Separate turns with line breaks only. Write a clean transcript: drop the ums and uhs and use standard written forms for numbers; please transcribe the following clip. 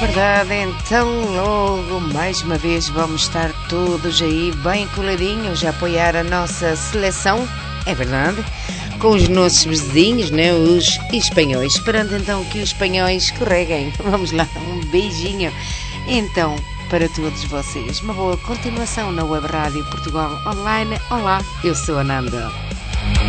verdade, então logo mais uma vez vamos estar todos aí bem coladinhos a apoiar a nossa seleção, é verdade, com os nossos vizinhos, né, os espanhóis, esperando então que os espanhóis escorreguem. Vamos lá, um beijinho. Então, para todos vocês, uma boa continuação na Web Rádio Portugal Online. Olá, eu sou a Nanda.